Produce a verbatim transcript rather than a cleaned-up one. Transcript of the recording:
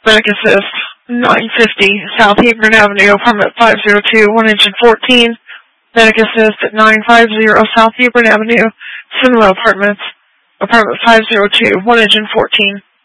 Medic Assist, nine fifty South Hebron Avenue, apartment five oh two, one inch and fourteen. Medic Assist at nine fifty South Hebron Avenue, Cinema Apartments, apartment five oh two, one inch and fourteen.